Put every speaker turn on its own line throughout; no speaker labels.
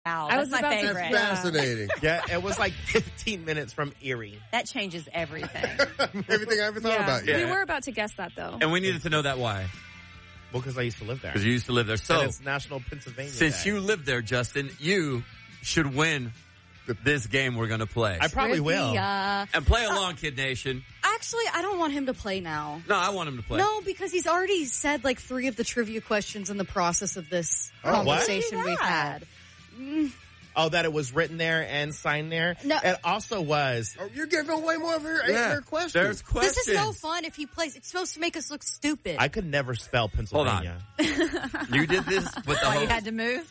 Wow,
I was
that's my
about to-
favorite.
That's fascinating.
Yeah, it was like 15 minutes from Erie.
That changes everything.
Everything I ever thought about you.
We were about to guess that, though.
And we needed to know that why.
Well, because I used to live there.
Because you used to live there.
And
So,
it's National Pennsylvania
since
Day.
you live there, Justin, you should win this game we're going to play.
I probably will.
And play along, Kid Nation.
Actually, I don't want him to play now.
No, I want him to play.
No, because he's already said like 3 of the trivia questions in the process of this conversation we've had.
Oh, that it was written there and signed there?
No.
It also was.
Oh, you're giving away more of her questions.
There's questions.
This is no fun if he plays. It's supposed to make us look stupid.
I could never spell Pennsylvania.
You did this with the
Oh,
whole...
you had to move?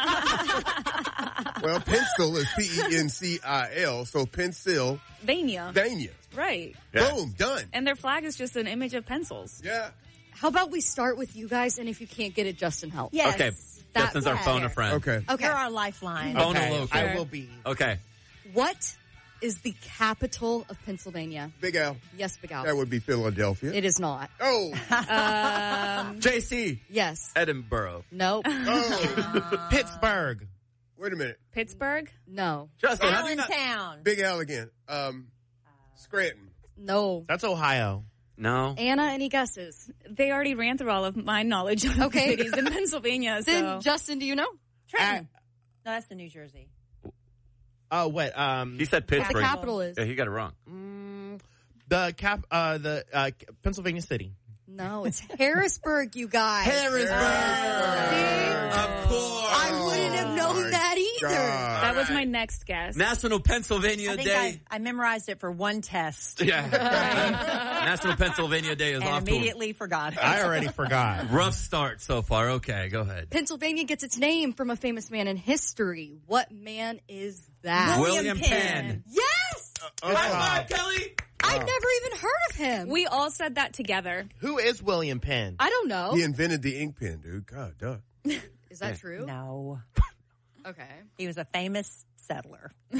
Well, pencil is Pencil, so pencil,
Vania.
Dania.
Right.
Yeah.
Boom, done.
And their flag is just an image of pencils.
Yeah.
How about we start with you guys, and if you can't get it, Justin help.
Yes.
Okay. Justin's our phone a friend.
Okay.
Okay.
You're our lifeline.
Phone a
Okay,
local.
I will be.
Okay.
What is the capital of Pennsylvania?
Big Al.
Yes, Big Al.
That would be Philadelphia.
It is not.
Oh.
JC.
Yes.
Edinburgh.
No.
Oh.
Pittsburgh.
Wait a minute.
Pittsburgh?
No.
Justin, have you not...
Allentown.
Big Al again. Scranton.
No.
That's Ohio.
No.
Anna, any guesses?
They already ran through all of my knowledge of
Okay.
cities in Pennsylvania.
Then,
So
Justin, do you know?
Trenton. No, that's the New Jersey.
Oh, what?
He said Pittsburgh.
The capital is.
Yeah, he got it wrong.
The Pennsylvania City.
No, it's Harrisburg, you guys.
Of course.
I wouldn't have known that either.
God.
that was my next guess.
National Pennsylvania
I think
Day.
I memorized it for one test
Yeah. National Pennsylvania Day is
and
off to
immediately forgot it.
I already forgot.
a rough start so far. Okay, go ahead.
Pennsylvania gets its name from a famous man in history. What man is that?
William Penn.
Yes!
High five, Kelly.
I've never even heard of him.
We all said that together.
Who is William Penn?
I don't know.
He invented the ink pen, dude. God, duh.
Is that true?
No.
Okay.
He was a famous settler.
He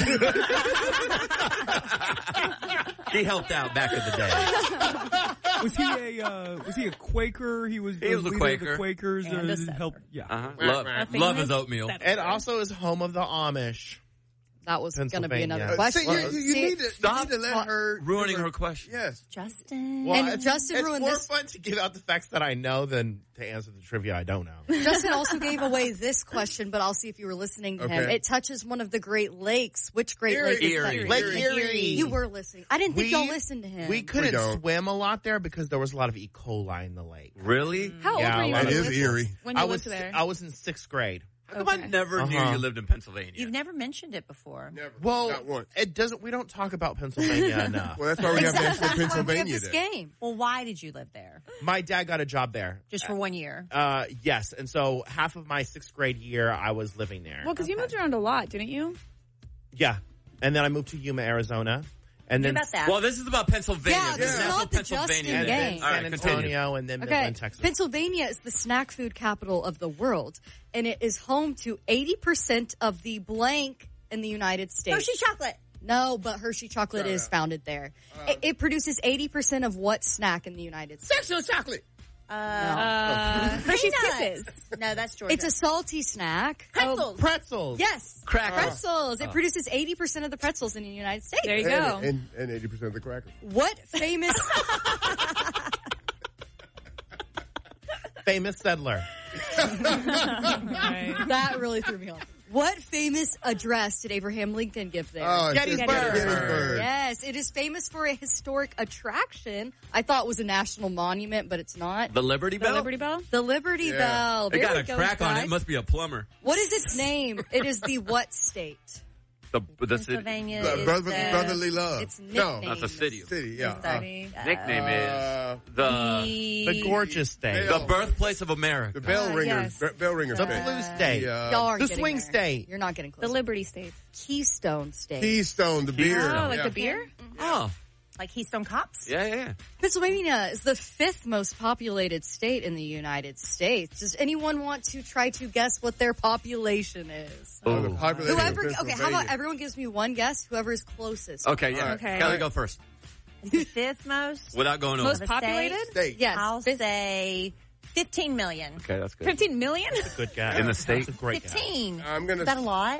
helped out back in the day.
Was he a Quaker? He was
a
leader of
Quaker.
the Quakers.
And a settler.
Help. Yeah.
Love his oatmeal.
It also is home of the Amish.
That was going to be
Pennsylvania.
another question.
You need to let her
ruining her question.
Yes.
Justin.
Well,
And Justin
it's
ruined
more
this.
fun to give out the facts that I know than to answer the trivia I don't know.
Justin also gave away this question, but I'll see if you were listening to him.
Okay.
It touches one of the Great Lakes. Which Great Lake is that?
Erie.
Lake Erie.
You were listening. I didn't think y'all listened to him.
We couldn't
don't.
swim a lot there because there was a lot of E. coli in the lake.
Really?
How old
Yeah,
were you
that
when you
is
lived-
eerie.
when you
I
lived
was
there?
I was in 6th grade.
How come I never knew you lived in Pennsylvania?
You've never mentioned it before.
Never.
Well,
Not once.
it doesn't. We don't talk about Pennsylvania enough.
Well, that's why we have National
That's why we have
Pennsylvania
this
Day.
game.
Well, why did you live there?
My dad got a job there.
Just for 1 year.
Yes, and so half of my 6th grade year I was living there.
Well, because you moved around a lot, didn't you?
Yeah, and then I moved to Yuma, Arizona, and then
What about that?
Well, this is about Pennsylvania.
Yeah, this is
National
not the
Pennsylvania
Justin
Day.
game.
San
All right, continue.
Antonio, and then
Okay,
Midland, Texas.
Pennsylvania is the snack food capital of the world, and it is home to 80% of the blank in the United States.
Hershey chocolate.
No, but Hershey chocolate is founded there. It produces 80% of what snack in the United States?
Sexual chocolate.
Hershey's
Peanuts.
Kisses.
No, that's Georgia.
It's a salty snack.
pretzels.
Pretzels.
Yes.
Crackers.
Pretzels. It produces 80% of the pretzels in the United States.
There you go.
And 80% of the crackers.
What famous...
Famous settler.
that really threw me off. What famous address did Abraham Lincoln give there?
Oh,
Gettysburg.
Gettysburg.
Yes, it is famous for a historic attraction. I thought it was a national monument, but it's not.
The Liberty
The
Bell?
Liberty Bell?
The Liberty
Yeah.
Bell.
It
There
got
we
a
go,
crack on it.
guys.
It must be a plumber.
What is its name? It is the what state?
The city.
Pennsylvania
The
is
brotherly love.
It's
no,
nickname.
That's a city.
city. Yeah.
Nickname is
The gorgeous state.
Bell.
the birthplace of America.
The bell ringers.
yes.
Bell ringers.
The
state.
blue state.
Y'all aren't
The
getting
swing
there.
state.
You're not getting close.
The Liberty State.
Keystone State.
Keystone, the beer.
Oh, like
Yeah.
the beer?
Oh,
like Keystone Cops.
yeah.
Pennsylvania is the 5th most populated state in the United States. Does anyone want to try to guess what their population is?
Oh, the population of
Whoever, okay, how about
Pennsylvania.
everyone gives me one guess? Whoever is closest.
Okay, yeah.
Okay.
Kelly, go first.
It's the 5th most.
Without going over.
Most
the
populated?
State.
Yes.
I'll say 15 million.
Okay, that's good.
15 million?
Good guy.
In the state?
That's a great guy.
15.
I'm gonna
Is that a lot?